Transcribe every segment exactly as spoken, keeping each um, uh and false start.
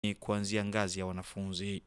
kuanzia ngazi ya wanafunzi.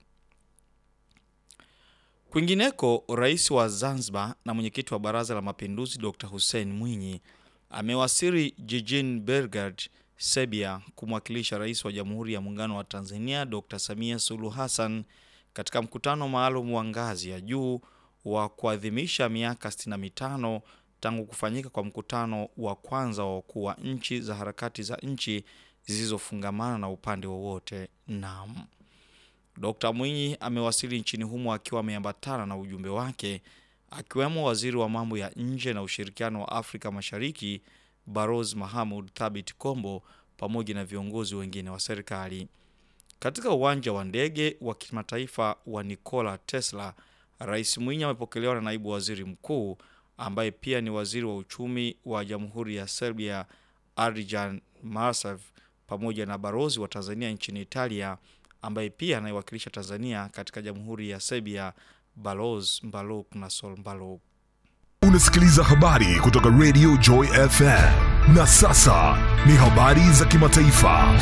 Kwingineko, Rais wa Zanzibar na mwenyekiti wa Baraza la Mapinduzi Dokta Hussein Mwinyi amewasili jijini Belgrade, Serbia kumwakilisha Rais wa Jamhuri ya Muungano wa Tanzania Dokta Samia Suluhu Hassan katika mkutano maalum wa ngazi ya juu wa kuadhimisha miaka sitini na mitano tangu kufanyika kwa mkutano wa kwanza wa wakuu wa nchi za harakati za nchi zisizofungamana na upande wowote. Naam. Dokta Mwinyi amewasili nchini humo akiwa ameambatana na ujumbe wake, akiwemo Waziri wa Mambo ya Nje na Ushirikiano wa Afrika Mashariki Balozi Mahamud Thabit Kombo pamoja na viongozi wengine wa serikali. Katika uwanja wa ndege wa kimataifa wa Nikola Tesla, Rais Mwinyi amepokelewa na naibu waziri mkuu ambaye pia ni waziri wa uchumi wa Jamhuri ya Serbia Ardijan Marsev pamoja na balozi wa Tanzania nchini Italia ambaye pia anaiwakilisha Tanzania katika Jamhuri ya Serbia Balozi Mbaluk Nasol Mbaluk. Unasikiliza habari kutoka Radio Joy F M. Na sasa ni habari za kimataifa.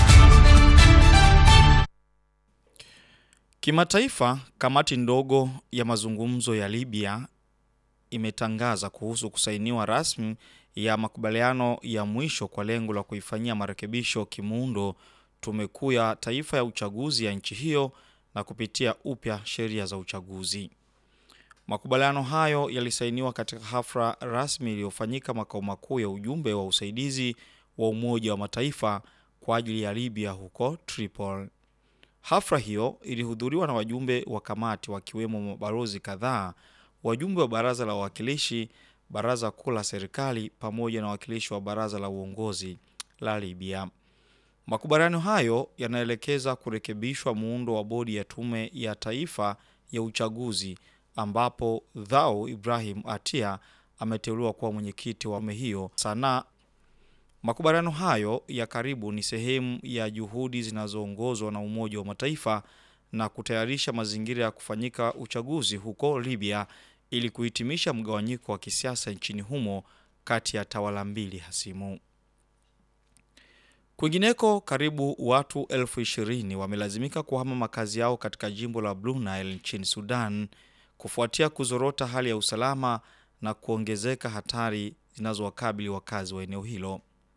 Kimataifa, kamati ndogo ya mazungumzo ya Libya imetangaza kuhusu kusainiwa rasmi ya makubaliano ya mwisho kwa lengo la kuifanyia marekebisho kimuundo tume kuu ya taifa ya uchaguzi ya nchi hiyo na kupitia upya sheria za uchaguzi. Makubaliano hayo yalisainiwa katika hafla rasmi iliyofanyika makao makuu ya ujumbe wa usaidizi wa Umoja wa Mataifa kwa ajili ya Libya huko Tripoli. Hafla hiyo ilihudhuriwa na wajumbe wa kamati wakiwemo mabalozi kadhaa, wajumbe wa Baraza la Wawakilishi, Baraza Kuu la Serikali pamoja na wawakilishi wa Baraza la Uongozi la Libya. Makubaliano hayo yanaelekeza kurekebishwa muundo wa bodi ya tume ya taifa ya uchaguzi ambapo Dhao Ibrahim Atia ameteuliwa kuwa mwenyekiti wa tume hiyo. Sana makubaliano hayo ya karibu ni sehemu ya juhudi zinazoongozwa na Umoja wa Mataifa na kutayarisha mazingira ya kufanyika uchaguzi huko Libya ili kuhitimisha mgawanyiko wa kisiasa nchini humo kati ya tawala mbili hasimu. Kwingineko, karibu watu elfu ishirini wamelazimika kuhama makazi yao katika jimbo la Blue Nile nchini Sudan kufuatia kuzorota hali ya usalama na kuongezeka hatari zinazowakabili wakazi wa eneo hilo.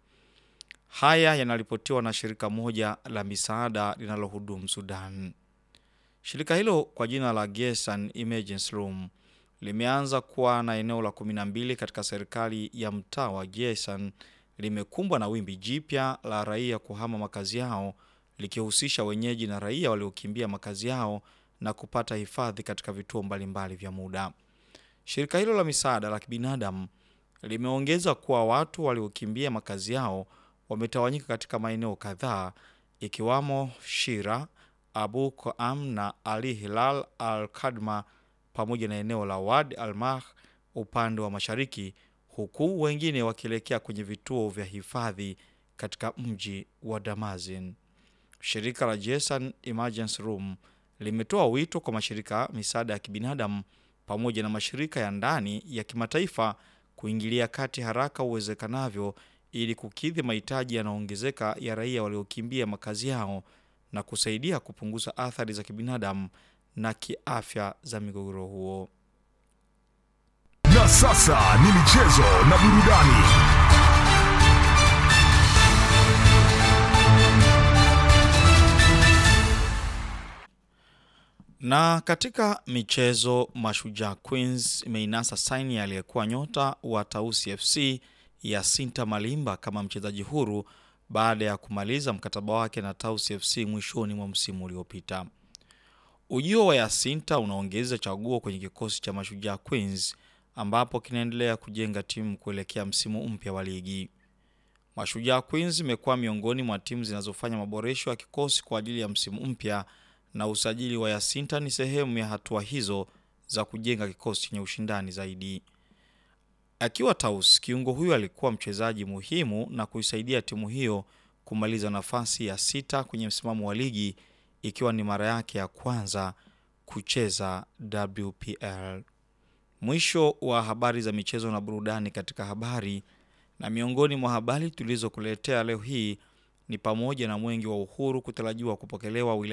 Haya yanaripotiwa na shirika moja la misaada linalohudumu Sudan. Shirika hilo kwa jina la Gesan Emergency Room limeanza kuwa na eneo la kumi na mbili katika serikali ya mtaa wa Gesan limekumbwa na wimbi jipya la raia kuhama makazi yao, likihusisha wenyeji na raia waliokimbia makazi yao na kupata hifadhi katika vituo mbalimbali vya muda. Shirika hilo la misaada la kibinadamu limeongeza kuwa watu waliokimbia makazi yao wametawanyika katika maeneo kadhaa ikiwamo Shira, Abu Qaam na Ali Hilal al-Kadma pamoja na eneo la Wad al-Mah upande wa mashariki, huku wengine wakielekea kwenye vituo vya hifadhi katika mji wa Damazin. Shirika la Gesan Emergency Room limetoa wito kwa mashirika misaada ya kibinadamu pamoja na mashirika ya ndani ya kimataifa kuingilia kati haraka uwezekanavyo ili kukidhi mahitaji yanayoongezeka ya raia waliokimbia makazi yao na kusaidia kupunguza athari za kibinadamu na kiafya za migogoro huo. Na sasa ni michezo na burudani. Na katika michezo, Mashujaa Queens imeinasa saini aliyekuwa nyota wa Tausi F C Yasinta Malimba kama mchezaji huru baada ya kumaliza mkataba wake na Tausi F C mwishoni mwa msimu uliopita. Ujio wa Yasinta unaongeza chaguo kwenye kikosi cha Mashujaa Queens ambapo kinaendelea kujenga timu kuelekea msimu mpya wa ligi. Mashujaa Queens imekuwa miongoni mwa timu zinazofanya maboresho ya kikosi kwa ajili ya msimu mpya na usajili wa Yasinta ni sehemu ya hatua hizo za kujenga kikosi chenye ushindani zaidi. Akiwa Taus, kiungo huyu alikuwa mchezaji muhimu na kuisaidia timu hiyo kumaliza nafasi ya sita kwenye msimamo wa ligi, ikiwa ni mara yake ya kwanza kucheza W P L. Mwisho wa habari za michezo na burudani katika habari, na miongoni mwa habari tulizokuletea leo hii ni pamoja na mwenge wa uhuru kutarajiwa kupokelewa